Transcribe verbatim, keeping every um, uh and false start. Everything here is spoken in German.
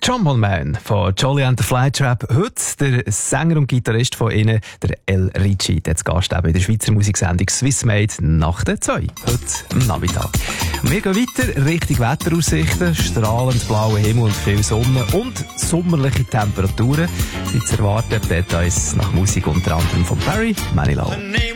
Jumble Man von Jolly and the Flytrap. Heute der Sänger und Gitarrist von ihnen, der El Ricci, der Gast eben in der Schweizer Musiksendung Swiss Made nach der zwei, heute am Nachmittag. Und wir gehen weiter Richtung Wetteraussichten, strahlend blauer Himmel und viel Sonne und sommerliche Temperaturen sind zu erwarten. Details nach Musik unter anderem von Barry Manilow.